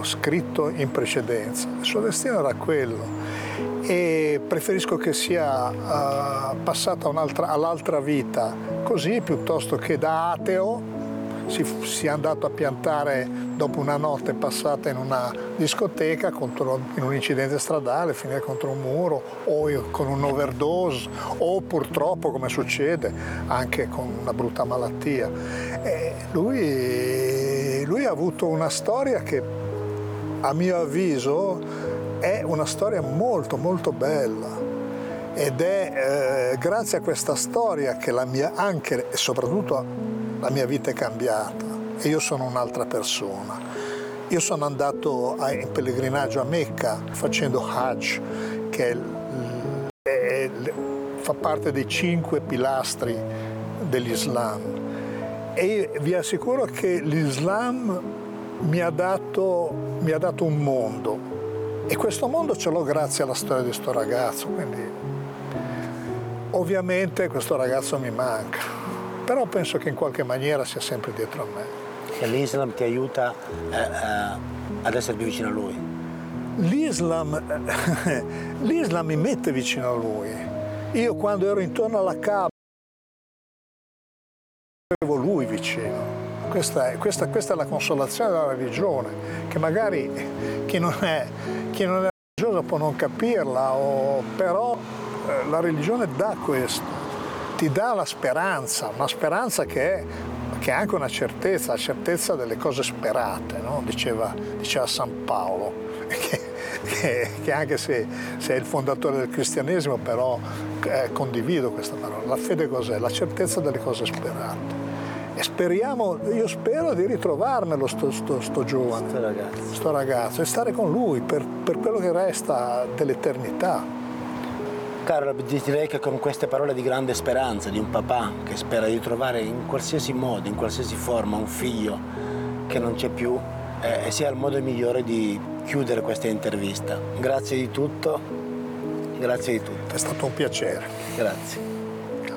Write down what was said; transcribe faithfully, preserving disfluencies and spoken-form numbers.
scritto in precedenza. Il suo destino era quello e preferisco che sia uh, passata un'altra, all'altra vita così, piuttosto che da ateo si sia andato a piantare dopo una notte passata in una discoteca contro, in un incidente stradale, finire contro un muro o con un overdose o purtroppo, come succede, anche con una brutta malattia. E lui, lui ha avuto una storia che a mio avviso è una storia molto molto bella ed è eh, grazie a questa storia che la mia, anche e soprattutto la mia vita è cambiata e io sono un'altra persona. Io sono andato a, in pellegrinaggio a Mecca facendo Hajj, che è, è, fa parte dei cinque pilastri dell'Islam. E vi assicuro che l'Islam mi ha dato, mi ha dato un mondo. E questo mondo ce l'ho grazie alla storia di questo ragazzo. Quindi, ovviamente questo ragazzo mi manca. Però penso che in qualche maniera sia sempre dietro a me. E l'Islam ti aiuta eh, eh, ad essere più vicino a lui? L'Islam, l'Islam mi mette vicino a lui. Io quando ero intorno alla Kaaba avevo lui vicino. Questa è, questa, questa è la consolazione della religione, che magari chi non è, chi non è religioso può non capirla, o, però eh, la religione dà questo. Ti dà la speranza, una speranza che è, che è anche una certezza, la certezza delle cose sperate, no? diceva, diceva San Paolo, che, che, che anche se, se è il fondatore del cristianesimo, però eh, condivido questa parola. La fede cos'è? La certezza delle cose sperate. E speriamo, io spero di ritrovarmelo sto, sto, sto giovane, sto ragazzo. sto ragazzo, e stare con lui per, per quello che resta dell'eternità. Carlo, direi che con queste parole di grande speranza, di un papà che spera di trovare in qualsiasi modo, in qualsiasi forma, un figlio che non c'è più, eh, sia il modo migliore di chiudere questa intervista. Grazie di tutto, grazie di tutto. È stato un piacere. Grazie.